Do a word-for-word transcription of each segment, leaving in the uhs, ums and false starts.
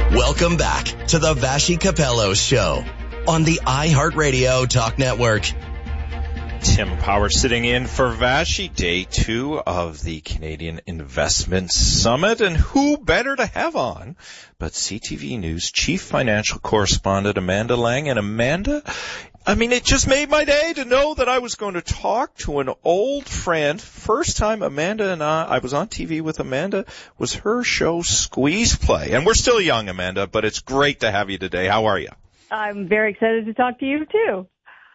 Welcome back to the Vassy Capello Show on the iHeartRadio Talk Network. Tim Power sitting in for Vassy, day two of the Canadian Investment Summit. And who better to have on but C T V News chief financial correspondent Amanda Lang. And Amanda, I mean, it just made my day to know that I was going to talk to an old friend. First time Amanda and I, I was on T V with Amanda, was her show Squeeze Play. And we're still young, Amanda, but it's great to have you today. How are you? I'm very excited to talk to you, too.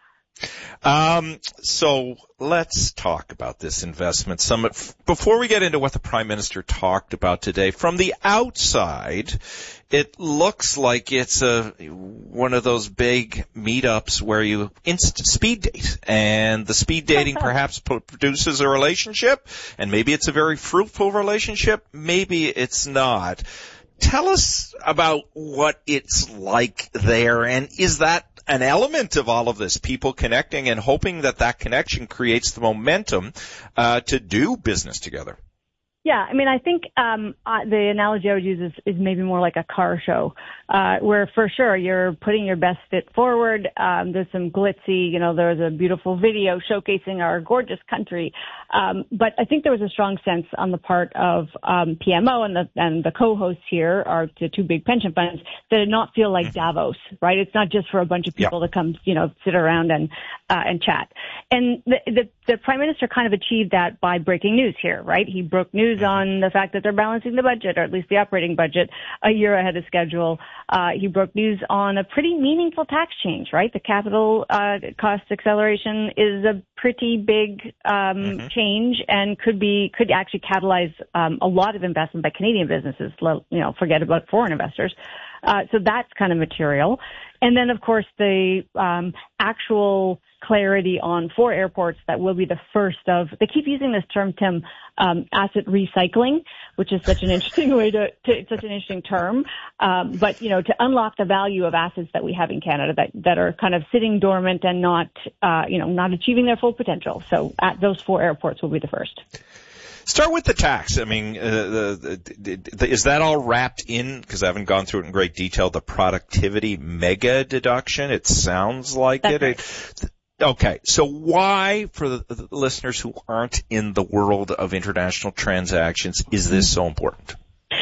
Um, so let's talk about this investment summit. Before we get into what the Prime Minister talked about today, from the outside, it looks like it's a one of those big meetups where you inst- speed date, and the speed dating perhaps produces a relationship, and maybe it's a very fruitful relationship, maybe it's not. Tell us about what it's like there, and is that an element of all of this, people connecting and hoping that that connection creates the momentum uh, to do business together? Yeah, I mean, I think um, uh, the analogy I would use is, is maybe more like a car show, uh, where for sure you're putting your best fit forward. Um, there's some glitzy, you know, there's a beautiful video showcasing our gorgeous country. Um, but I think there was a strong sense on the part of um, P M O and the and the co-hosts here, are the two big pension funds, that did not feel like Davos, right? It's not just for a bunch of people yeah. to come, you know, sit around and uh, and chat. And the, the the Prime Minister kind of achieved that by breaking news here, right? He broke news on the fact that they're balancing the budget, or at least the operating budget, a year ahead of schedule. Uh, he broke news on a pretty meaningful tax change, right? The capital uh, cost acceleration is a pretty big um, mm-hmm. change, and could be could actually catalyze um, a lot of investment by Canadian businesses. You know, forget about foreign investors. Uh, so that's kind of material. And then, of course, the um, actual clarity on four airports that will be the first of, they keep using this term, Tim, um, asset recycling, which is such an interesting way to, to such an interesting term. Um, but, you know, to unlock the value of assets that we have in Canada that, that are kind of sitting dormant and not, uh, you know, not achieving their full potential. So at those four airports will be the first. Start with the tax. I mean, uh, the, the, the, is that all wrapped in, because I haven't gone through it in great detail, the productivity mega deduction? It sounds like That's it. Right. Okay, so why, for the, the listeners who aren't in the world of international transactions, is this so important?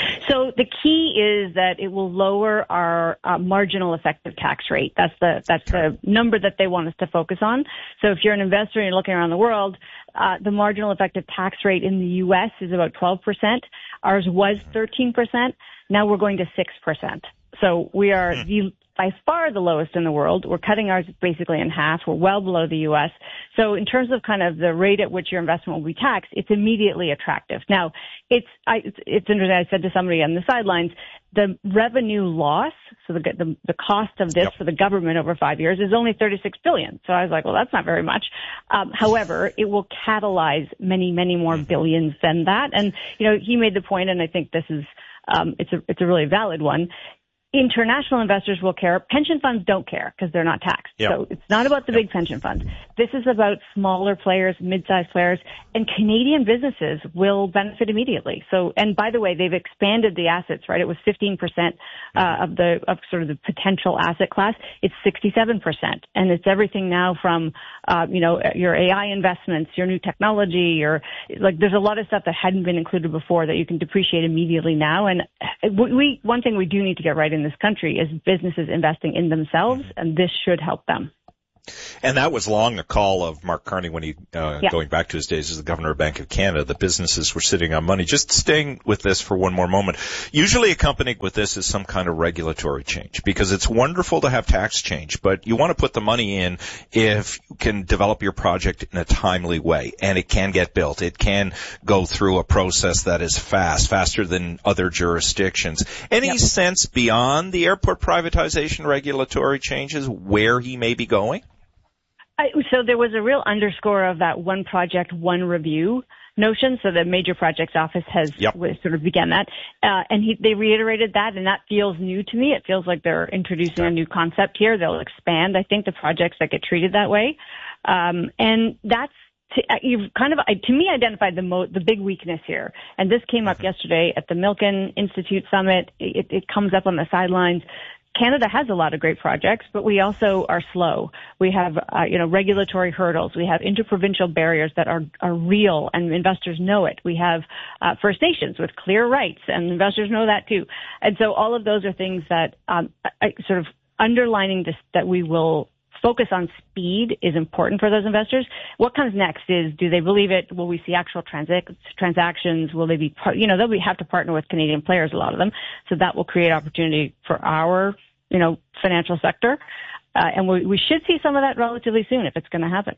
So the key is that it will lower our uh, marginal effective tax rate. That's the that's the number that they want us to focus on. So if you're an investor and you're looking around the world, uh, the marginal effective tax rate in the U S is about twelve percent. Ours was thirteen percent. Now we're going to six percent. So we are the by far the lowest in the world. We're cutting ours basically in half. We're well below the U S. So in terms of kind of the rate at which your investment will be taxed, it's immediately attractive. Now, it's I, it's, it's interesting. I said to somebody on the sidelines, the revenue loss, so the the, the cost of this yep. for the government over five years is only thirty-six billion dollars. So I was like, well, that's not very much. Um, however, it will catalyze many, many more billions than that. And you know, he made the point, and I think this is um, it's a it's a really valid one. International investors will care. Pension funds don't care because they're not taxed. Yep. So it's not about the yep. big pension funds. This is about smaller players, mid-sized players, and Canadian businesses will benefit immediately. So, and by the way, they've expanded the assets, right? It was fifteen percent uh, of the of sort of the potential asset class. It's sixty-seven percent, and it's everything now from uh, you know your A I investments, your new technology, your like. There's a lot of stuff that hadn't been included before that you can depreciate immediately now. And we one thing we do need to get right in this country is businesses investing in themselves, and this should help them. And that was long a call of Mark Carney when he, uh, yeah. going back to his days as the Governor of Bank of Canada, the businesses were sitting on money. Just staying with this for one more moment. Usually accompanied with this is some kind of regulatory change, because it's wonderful to have tax change, but you want to put the money in if you can develop your project in a timely way, and it can get built. It can go through a process that is fast, faster than other jurisdictions. Any yep. sense beyond the airport privatization regulatory changes where he may be going? I, so there was a real underscore of that one project, one review notion. So the Major Projects Office has yep. sort of began that. Uh, and he, they reiterated that, and that feels new to me. It feels like they're introducing a new concept here. They'll expand, I think, the projects that get treated that way. Um, and that's to, uh, you've kind of, uh, to me, identified the mo- the big weakness here. And this came up yesterday at the Milken Institute Summit. It, it comes up on the sidelines. Canada has a lot of great projects, but we also are slow. We have, uh, you know, regulatory hurdles. We have interprovincial barriers that are, are real, and investors know it. We have uh, First Nations with clear rights, and investors know that too. And so all of those are things that um, I, sort of underlining this, that we will focus on speed is important for those investors. What comes next is, do they believe it? Will we see actual transac- transactions? Will they be, par- you know, they'll be, have to partner with Canadian players, a lot of them. So that will create opportunity for our, you know, financial sector. Uh, and we, we should see some of that relatively soon if it's going to happen.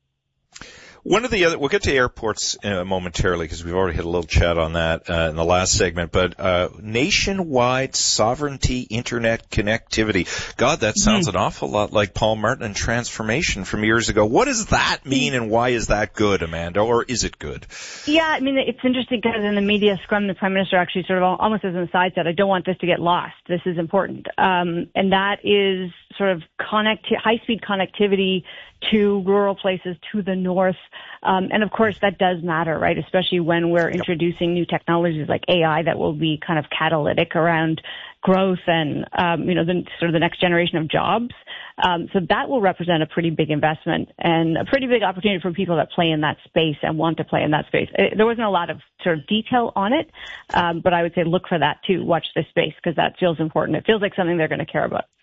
One of the other, we'll get to airports uh, momentarily because we've already had a little chat on that uh, in the last segment, but uh, nationwide sovereignty internet connectivity. God, that sounds mm-hmm. an awful lot like Paul Martin and transformation from years ago. What does that mean, and why is that good, Amanda, or is it good? Yeah, I mean, it's interesting because in the media scrum, the Prime Minister actually sort of almost as an aside said, I don't want this to get lost. This is important. Um, and that is sort of connect, high-speed connectivity to rural places, to the north. Um, and of course, that does matter, right? Especially when we're yep. introducing new technologies like A I that will be kind of catalytic around growth and, um, you know, the sort of the next generation of jobs. Um, so that will represent a pretty big investment and a pretty big opportunity for people that play in that space and want to play in that space. It, there wasn't a lot of sort of detail on it, um, but I would say look for that too. Watch this space because that feels important. It feels like something they're going to care about.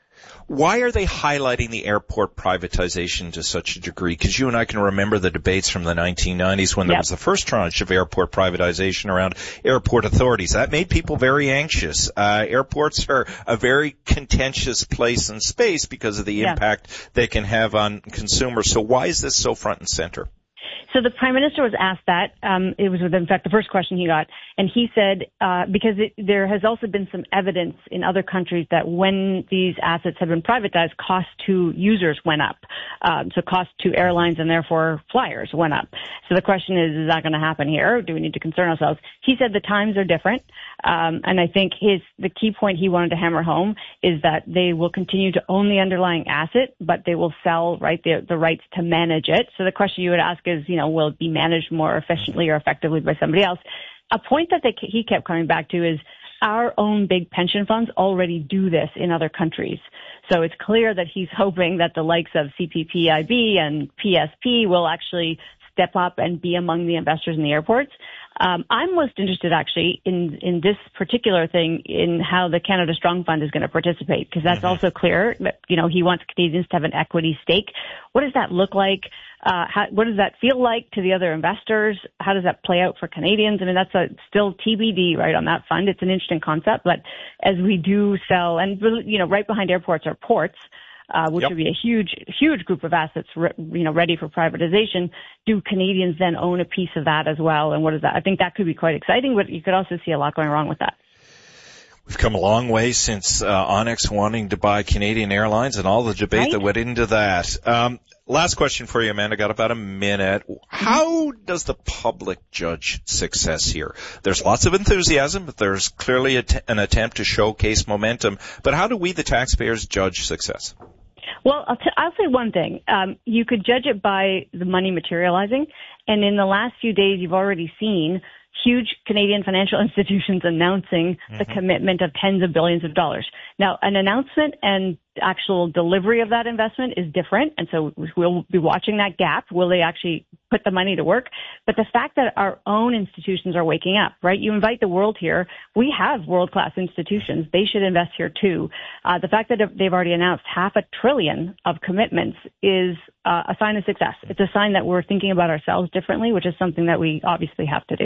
Why are they highlighting the airport privatization to such a degree? Because you and I can remember the debates from the nineteen nineties when there yep. was the first tranche of airport privatization around airport authorities. That made people very anxious. Uh, airports are a very contentious place and space because of the yeah. impact they can have on consumers. So why is this so front and center? So the Prime Minister was asked that. Um, it was, in fact, the first question he got. And he said, uh, because it, there has also been some evidence in other countries that when these assets have been privatized, cost to users went up. Um, so cost to airlines and therefore flyers went up. So the question is, is that going to happen here? Do we need to concern ourselves? He said the times are different. Um, and I think his, the key point he wanted to hammer home is that they will continue to own the underlying asset, but they will sell, right, the, the rights to manage it. So the question you would ask is, you know, will it be managed more efficiently or effectively by somebody else? A point that they, he kept coming back to is our own big pension funds already do this in other countries. So it's clear that he's hoping that the likes of C P P I B and P S P will actually step up and be among the investors in the airports. Um, I'm most interested actually in, in this particular thing in how the Canada Strong Fund is going to participate, because that's mm-hmm. also clear that, you know, he wants Canadians to have an equity stake. What does that look like? Uh, how, what does that feel like to the other investors? How does that play out for Canadians? I mean, that's a, still T B D, right, on that fund. It's an interesting concept, but as we do sell, and, you know, right behind airports are ports, Uh, which yep. would be a huge, huge group of assets, re- you know, ready for privatization. Do Canadians then own a piece of that as well? And what is that? I think that could be quite exciting, but you could also see a lot going wrong with that. We've come a long way since uh, Onyx wanting to buy Canadian Airlines and all the debate right? that went into that. Um, last question for you, Amanda. Got about a minute. How does the public judge success here? There's lots of enthusiasm, but there's clearly a t- an attempt to showcase momentum. But how do we, the taxpayers, judge success? Well, I'll, t- I'll say one thing. Um, you could judge it by the money materializing. And in the last few days, you've already seen huge Canadian financial institutions announcing mm-hmm. the commitment of tens of billions of dollars. Now, an announcement and actual delivery of that investment is different, and so we'll be watching that gap. Will they actually put the money to work? But the fact that our own institutions are waking up, right? You invite the world here. We have world-class institutions. They should invest here too. Uh, the fact that they've already announced half a trillion of commitments is uh, a sign of success. It's a sign that we're thinking about ourselves differently, which is something that we obviously have to do.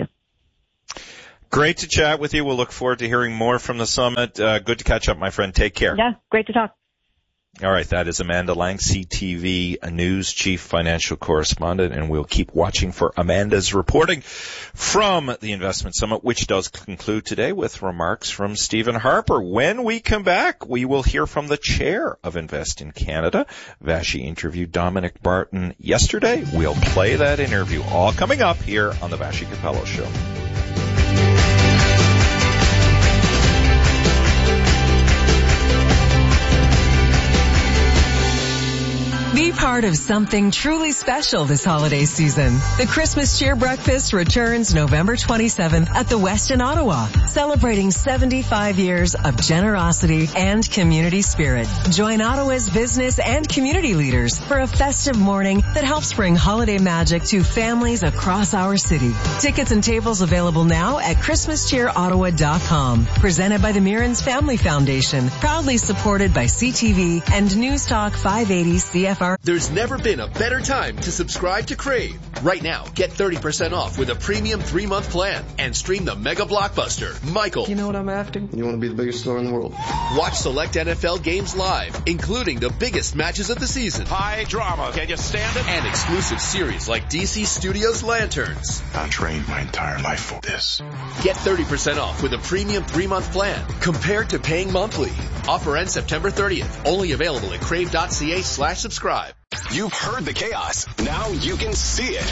Great to chat with you. We'll look forward to hearing more from the summit. Uh, good to catch up, my friend. Take care. Yeah, great to talk. All right, that is Amanda Lang, C T V News Chief Financial Correspondent, and we'll keep watching for Amanda's reporting from the Investment Summit, which does conclude today with remarks from Stephen Harper. When we come back, we will hear from the chair of Invest in Canada. Vashi interviewed Dominic Barton yesterday. We'll play that interview, all coming up here on the Vashi Capello Show. Be part part of something truly special this holiday season. The Christmas Cheer Breakfast returns November twenty-seventh at the West in Ottawa, celebrating seventy-five years of generosity and community spirit. Join Ottawa's business and community leaders for a festive morning that helps bring holiday magic to families across our city. Tickets and tables available now at christmas cheer ottawa dot com. Presented by the Mirans Family Foundation, proudly supported by C T V and News Talk five eighty C F R. There's never been a better time to subscribe to Crave. Right now, get thirty percent off with a premium three-month plan and stream the mega blockbuster, Michael. You know what I'm after? You want to be the biggest star in the world. Watch select N F L games live, including the biggest matches of the season. High drama. Can you stand it? And exclusive series like D C Studios Lanterns. I trained my entire life for this. Get thirty percent off with a premium three-month plan compared to paying monthly. Offer ends September thirtieth. Only available at crave.ca slash subscribe. You've heard the chaos. Now you can see it.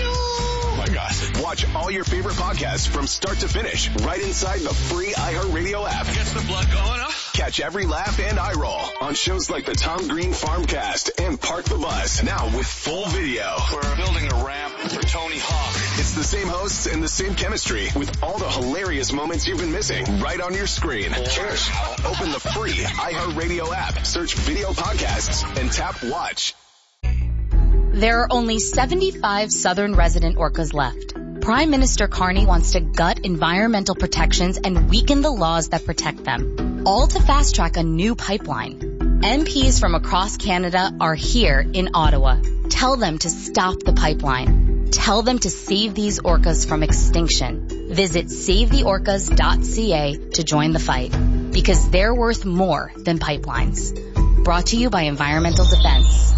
Oh my gosh. Watch all your favorite podcasts from start to finish right inside the free iHeartRadio app. Gets the blood going, huh? Catch every laugh and eye roll on shows like the Tom Green Farmcast and Park the Bus. Now with full video. We're building a ramp for Tony Hawk. It's the same hosts and the same chemistry with all the hilarious moments you've been missing right on your screen. Cheers. Open the free iHeartRadio app, search video podcasts, and tap watch. There are only seventy-five southern resident orcas left. Prime Minister Carney wants to gut environmental protections and weaken the laws that protect them, all to fast-track a new pipeline. M Ps from across Canada are here in Ottawa. Tell them to stop the pipeline. Tell them to save these orcas from extinction. Visit save the orcas dot c a to join the fight, because they're worth more than pipelines. Brought to you by Environmental Defense.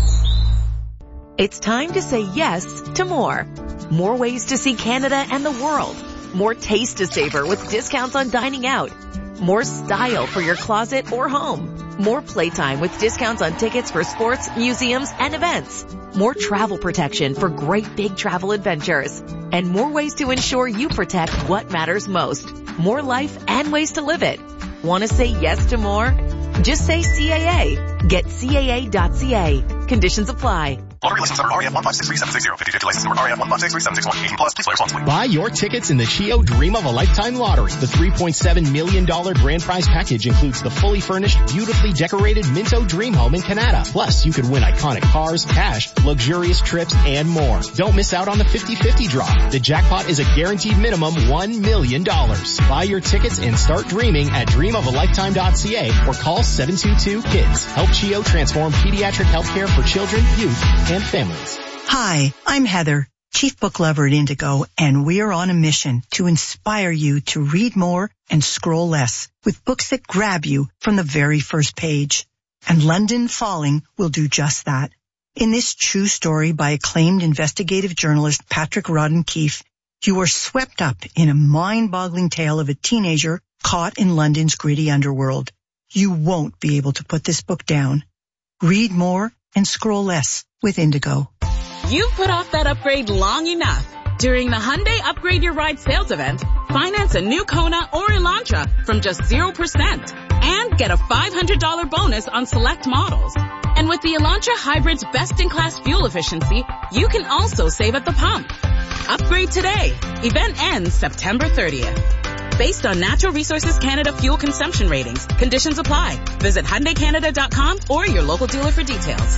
It's time to say yes to more. More ways to see Canada and the world. More taste to savor with discounts on dining out. More style for your closet or home. More playtime with discounts on tickets for sports, museums, and events. More travel protection for great big travel adventures. And more ways to ensure you protect what matters most. More life and ways to live it. Want to say yes to more? Just say C A A. Get C A A dot c a. Conditions apply. Lottery license number R A M one five six three seven six zero. fifty fifty license number R A M one five six three seven six one. eighteen plus. Please play responsibly. Buy your tickets in the C H I O Dream of a Lifetime Lottery. The three point seven million dollars grand prize package includes the fully furnished, beautifully decorated Minto Dream Home in Canada. Plus, you could win iconic cars, cash, luxurious trips, and more. Don't miss out on the fifty fifty draw. The jackpot is a guaranteed minimum one million dollars. Buy your tickets and start dreaming at dream of a lifetime dot c a or call seven two two KIDS. Help C H I O transform pediatric healthcare for children, youth, and families. Hi, I'm Heather, Chief Book Lover at Indigo, and we are on a mission to inspire you to read more and scroll less with books that grab you from the very first page. And London Falling will do just that. In this true story by acclaimed investigative journalist Patrick Rodden Keefe, you are swept up in a mind-boggling tale of a teenager caught in London's gritty underworld. You won't be able to put this book down. Read more and scroll less with Indigo. You've put off that upgrade long enough. During the Hyundai Upgrade Your Ride sales event, finance a new Kona or Elantra from just zero percent and get a five hundred dollars bonus on select models. And with the Elantra Hybrid's best-in-class fuel efficiency, you can also save at the pump. Upgrade today. Event ends September thirtieth. Based on Natural Resources Canada fuel consumption ratings. Conditions apply. Visit Hyundai Canada dot com or your local dealer for details.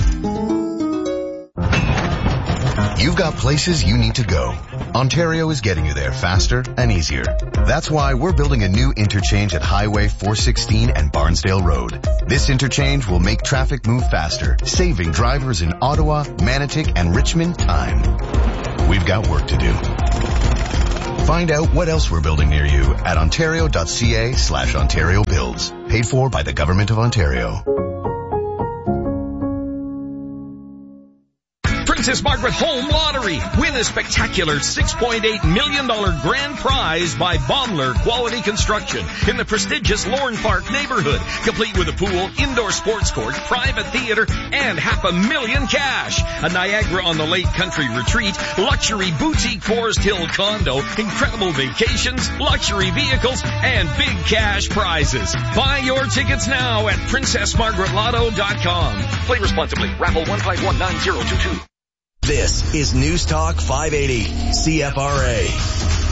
You've got places you need to go. Ontario is getting you there faster and easier. That's why we're building a new interchange at Highway four sixteen and Barnsdale Road. This interchange will make traffic move faster, saving drivers in Ottawa, Manotick, and Richmond time. We've got work to do. Find out what else we're building near you at ontario dot c a slash Ontario Builds. Paid for by the Government of Ontario. Princess Margaret Home Lottery. Win a spectacular six point eight million dollars grand prize by Baumler Quality Construction in the prestigious Lorne Park neighborhood, complete with a pool, indoor sports court, private theater, and half a million cash. A Niagara on the Lake Country retreat, luxury boutique Forest Hill condo, incredible vacations, luxury vehicles, and big cash prizes. Buy your tickets now at princess margaret lotto dot com. Play responsibly. Raffle one five one nine zero two two. This is News Talk five eighty C F R A.